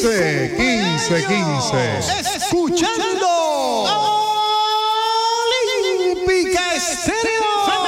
15. Escuchando Olímpica Estéreo.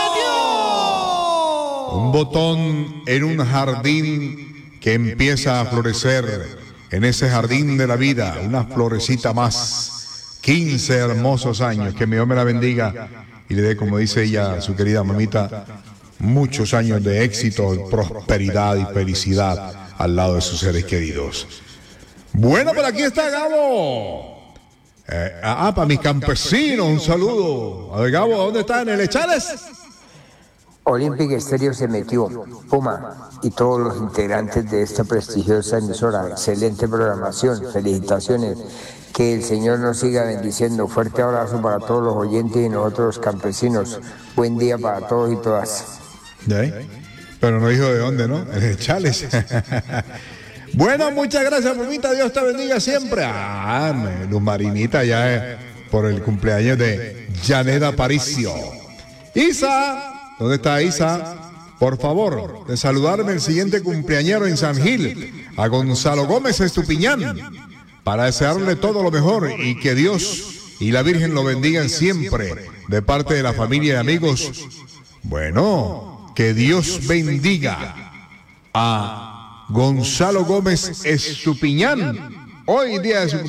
Un botón en un jardín que empieza a florecer. En ese jardín de la vida, una florecita más. 15 hermosos años. Que Dios me la bendiga y le dé, como dice ella, su querida mamita, muchos años de éxito, prosperidad y felicidad al lado de sus seres queridos. Bueno, por aquí está Gabo. Para mis campesinos, un saludo. A ver, Gabo, ¿dónde está? ¿En el Echales? Olímpica Estéreo se metió, Puma y todos los integrantes de esta prestigiosa emisora. Excelente programación, felicitaciones. Que el Señor nos siga bendiciendo. Fuerte abrazo para todos los oyentes y nosotros los campesinos. Buen día para todos y todas. Pero no dijo de dónde, ¿no? En el Echales. Bueno, muchas gracias, Pumita. Dios te bendiga siempre. Luz Marinita ya por el cumpleaños de Janet Aparicio. Isa. ¿Dónde está Isa? Por favor, de saludarme el siguiente cumpleañero en San Gil, a Gonzalo Gómez Estupiñán, para desearle todo lo mejor y que Dios y la Virgen lo bendigan siempre, de parte de la familia y amigos. Bueno, que Dios bendiga a Gonzalo Gómez Estupiñán, hoy día de su